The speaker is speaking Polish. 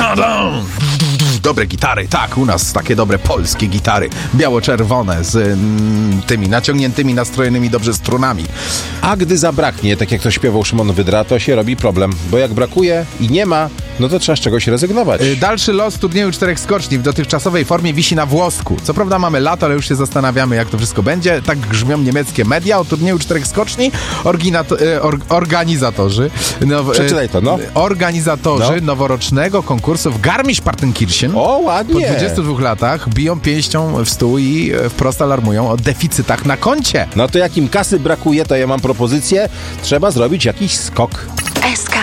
Dobre gitary, tak, u nas takie dobre polskie gitary, biało-czerwone z tymi naciągniętymi, nastrojonymi dobrze strunami. A gdy zabraknie, tak jak to śpiewał Szymon Wydra, to się robi problem, bo jak brakuje i nie ma, no to trzeba z czegoś rezygnować. Dalszy los turnieju 4 skoczni w dotychczasowej formie wisi na włosku. Co prawda mamy lato, ale już się zastanawiamy, jak to wszystko będzie. Tak grzmią niemieckie media o turnieju 4 skoczni. Organizatorzy Przeczytaj to, no. Organizatorzy noworocznego konkursu w Garmisch-Partenkirchen O, po ładnie. 22 latach biją pięścią w stół i wprost alarmują o deficytach na koncie. No to jak im kasy brakuje, to ja mam propozycję, trzeba zrobić jakiś skok. SK